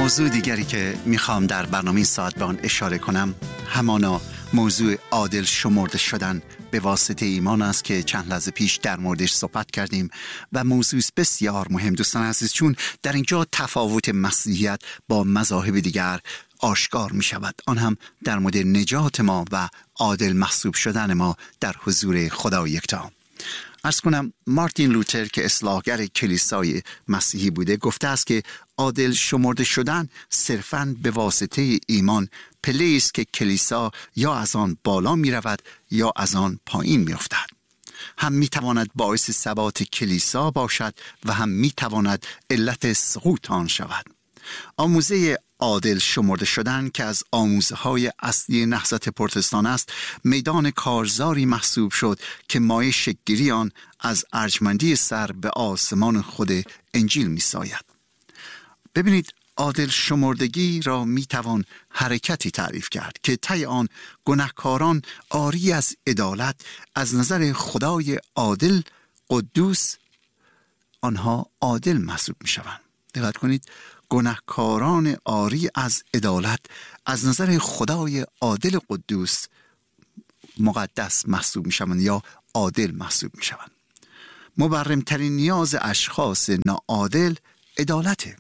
موضوع دیگری که میخوام در برنامه ساعت به آن اشاره کنم همانا موضوع عادل شمرده شدن به واسطه ایمان است که چند لحظه پیش در موردش صحبت کردیم و موضوع بسیار مهم دوستان عزیز، چون در اینجا تفاوت مسیحیت با مذاهب دیگر آشکار می شود، آن هم در مورد نجات ما و عادل محسوب شدن ما در حضور خدا یکتا. عرض کنم مارتین لوتر که اصلاحگر کلیسای مسیحی بوده گفته است که عادل شمرده شدن صرفاً به واسطه ایمان پله است که کلیسا یا از آن بالا می رود یا از آن پایین می افتد. هم می تواند باعث ثبات کلیسا باشد و هم می تواند علت سقوط آن شود. آموزه عادل شمرده شدن که از آموزه‌های اصلی نهضت پروتستان است، میدان کارزاری محسوب شد که مایه شکل‌گیری آن از ارجمندی سر به آسمان خود انجیل می‌ساید. ببینید، عادل شمردگی را میتوان حرکتی تعریف کرد که طی آن گناهکاران عاری از عدالت از نظر خدای عادل قدوس آنها عادل محسوب میشوند. دقت کنید، گناهکاران عاری از عدالت از نظر خدای عادل قدوس مقدس محسوب میشوند یا عادل محسوب میشوند. مبرمترین نیاز اشخاص ناعادل عدالته.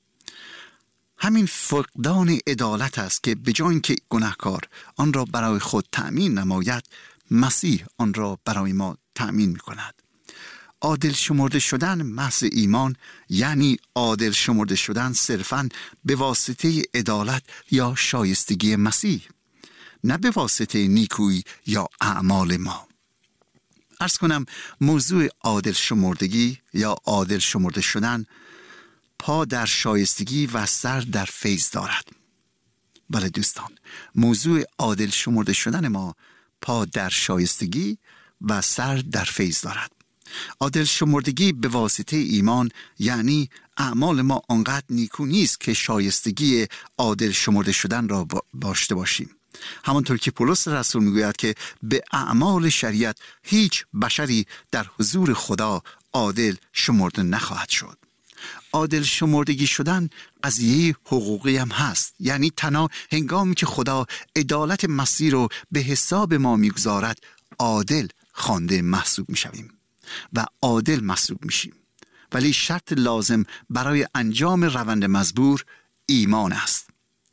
همین فقدان عدالت است که به جای اینکه گناهکار آن را برای خود تأمین نماید، مسیح آن را برای ما تأمین می‌کند. عادل شمرده شدن محض ایمان یعنی عادل شمرده شدن صرفاً به واسطه عدالت یا شایستگی مسیح، نه به واسطه نیکویی یا اعمال ما. عرض کنم موضوع عادل شمردگی یا عادل شمرده شدن پا در شایستگی و سر در فیض دارد. بله دوستان، موضوع عادل شمرده شدن ما پا در شایستگی و سر در فیض دارد. عادل شمردگی به واسطه ایمان یعنی اعمال ما آنقدر نیکو نیست که شایستگی عادل شمرده شدن را داشته باشیم. همانطور که پولس رسول میگوید که به اعمال شریعت هیچ بشری در حضور خدا عادل شمرده نخواهد شد. عادل شمردگی شدن قضیه حقوقی هم هست، یعنی تنها هنگامی که خدا عدالت مسیح رو به حساب ما میگذارد عادل خوانده محسوب میشویم و عادل محسوب میشیم. ولی شرط لازم برای انجام روند مزبور ایمان است.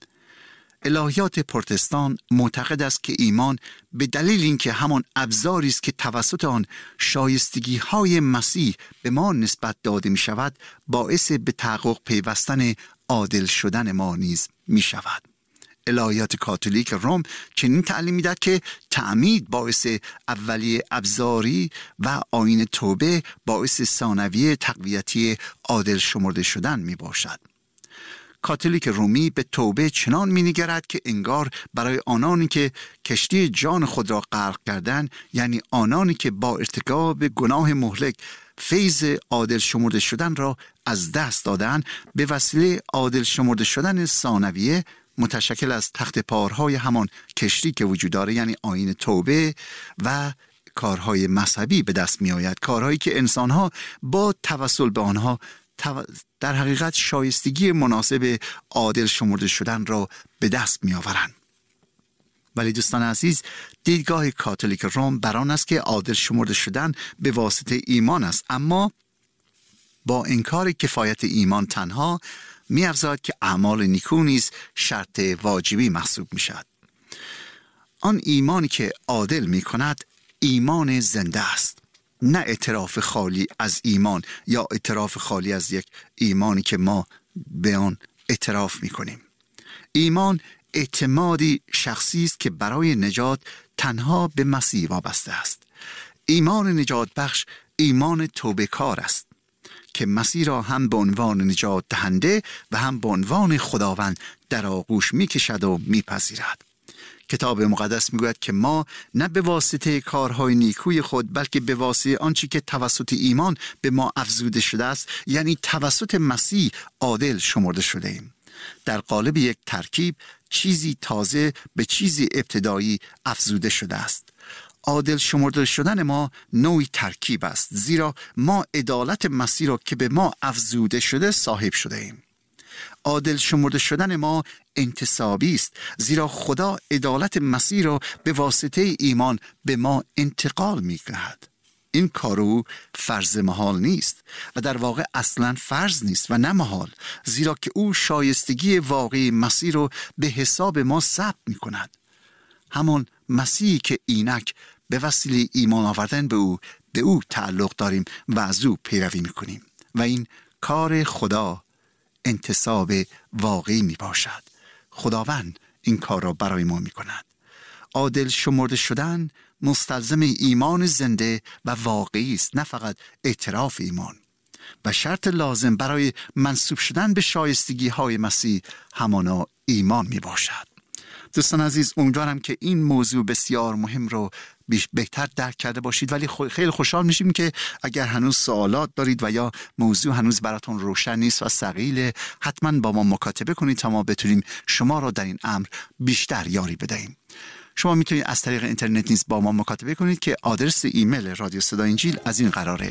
الهیات پروتستان معتقد است که ایمان به دلیل اینکه همان ابزاری است که توسط آن شایستگی‌های مسیح به ما نسبت داده می شود، باعث به تحقق پیوستن عادل شدن ما نیز می شود. الهیات کاتولیک روم چنین تعلیم می‌دهد که تعمید باعث اولیه ابزاری و آیین توبه باعث ثانویه تقویتی عادل شمرده شدن می باشد. کاتولیک رومی به توبه چنان می‌نگرد که انگار برای آنانی که کشتی جان خود را غرق کردند، یعنی آنانی که با ارتکاب گناه مهلک فیض عادل شمرده شدن را از دست دادند، به وسیله عادل شمرده شدن ثانویه متشکل از تخت پارهای همان کشتی که وجود داره، یعنی آیین توبه و کارهای مذهبی به دست می آید، کارهایی که انسانها با توسل به آنها در حقیقت شایستگی مناسب عادل شمرده شدن را به دست می آورند. ولی دوستان عزیز، دیدگاه کاتولیک روم بر آن است که عادل شمرده شدن به واسطه ایمان است، اما با انکار کفایت ایمان تنها می افزاید که اعمال نیکو نیز شرط واجبی محسوب می شود. آن ایمانی که عادل می کند ایمان زنده است، نه اعتراف خالی از ایمان یا اعتراف خالی از یک ایمانی که ما به آن اعتراف می کنیم. ایمان اعتمادی شخصی است که برای نجات تنها به مسیح وابسته است. ایمان نجات بخش ایمان توبه کار است که مسیح را هم به عنوان نجات دهنده و هم به عنوان خداوند در آغوش می کشد و می پذیرد. کتاب مقدس میگوید که ما نه به واسطه کارهای نیکوی خود بلکه به واسطه آنچه که توسط ایمان به ما افزوده شده است، یعنی توسط مسیح عادل شمرده شده ایم. در قالب یک ترکیب چیزی تازه به چیزی ابتدایی افزوده شده است. عادل شمرده شدن ما نوعی ترکیب است، زیرا ما عدالت مسیح را که به ما افزوده شده صاحب شده ایم. عادل شمرده شدن ما انتصابی است، زیرا خدا عدالت مسیح را به واسطه ایمان به ما انتقال می‌دهد. این کار او فرض محال نیست و در واقع اصلا فرض نیست و نه محال، زیرا که او شایستگی واقعی مسیح رو به حساب ما ثبت می‌کند. همان مسیحی که اینک به وسیله ایمان آوردن به او تعلق داریم و از او پیروی می‌کنیم و این کار خدا انتصاب واقعی می باشد. خداوند این کار را برای ما می کند. عادل شمرده شدن مستلزم ایمان زنده و واقعی است، نه فقط اعتراف ایمان. و شرط لازم برای منسوب شدن به شایستگی های مسیح همانا ایمان می باشد. دوستان عزیز، امیدوارم که این موضوع بسیار مهم رو بهتر درک کرده باشید، ولی خیلی خوشحال میشیم که اگر هنوز سوالات دارید و یا موضوع هنوز براتون روشن نیست و ثقیله، حتما با ما مکاتبه کنید تا ما بتونیم شما را در این امر بیشتر یاری بدهیم. شما میتونید از طریق اینترنت نیز با ما مکاتبه کنید که آدرس ایمیل رادیو صدای انجیل از این قراره: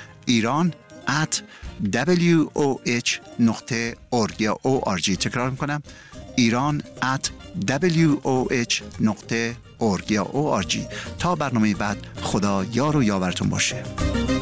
iran@woh.org. تکرار میکنم: iran@woh.org. تا برنامه بعد، خدا یار و یاورتون باشه.